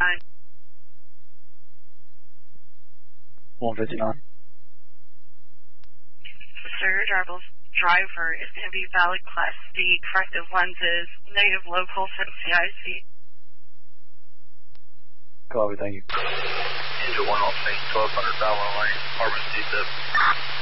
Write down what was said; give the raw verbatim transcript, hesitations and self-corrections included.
fifty-nine. one fifty-nine. Sir, your driver's driver is going to be valid Class D, corrective lenses, native local from C I C. Copy, thank you. Angel one, I'll change twelve hundred Ballon Lane, Harmon C seven.